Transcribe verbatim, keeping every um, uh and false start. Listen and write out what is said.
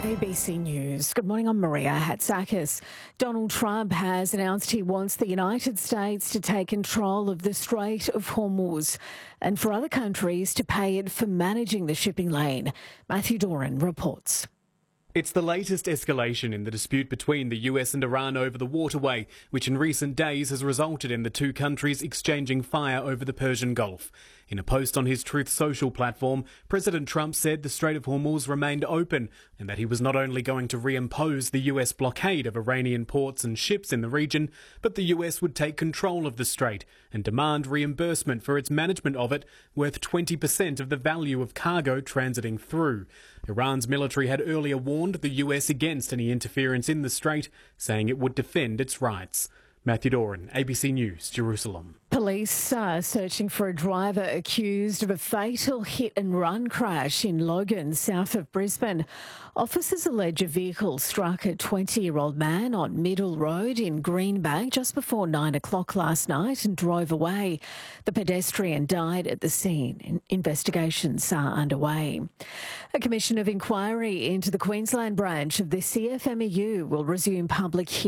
A B C News. Good morning, I'm Maria Hatzakis. Donald Trump has announced he wants the United States to take control of the Strait of Hormuz and for other countries to pay it for managing the shipping lane. Matthew Doran reports. It's the latest escalation in the dispute between the U S and Iran over the waterway, which in recent days has resulted in the two countries exchanging fire over the Persian Gulf. In a post on his Truth Social platform, President Trump said the Strait of Hormuz remained open and that he was not only going to reimpose the U S blockade of Iranian ports and ships in the region, but the U S would take control of the strait and demand reimbursement for its management of it, worth twenty percent of the value of cargo transiting through. Iran's military had earlier warned the U S against any interference in the strait, saying it would defend its rights. Matthew Doran, A B C News, Jerusalem. Police are searching for a driver accused of a fatal hit-and-run crash in Logan, south of Brisbane. Officers allege a vehicle struck a twenty-year-old man on Middle Road in Greenbank just before nine o'clock last night and drove away. The pedestrian died at the scene. Investigations are underway. A commission of inquiry into the Queensland branch of the C F M E U will resume public hearings